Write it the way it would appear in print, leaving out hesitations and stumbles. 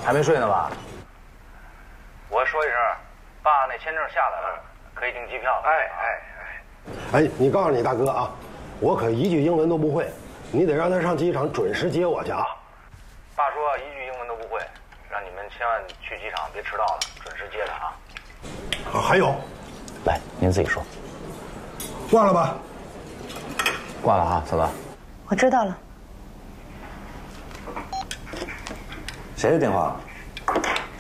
还没睡呢吧？ 我说一声，爸，那签证下来了，可以订机票了。 哎，你告诉你大哥啊，我可一句英文都不会，你得让他上机场准时接我去啊。 爸说一句英文都不会，让你们千万去机场别迟到了，准时接他啊。 啊，还有， 来，您自己说。 挂了吧？ 挂了啊，嫂子。 我知道了。 谁的电话？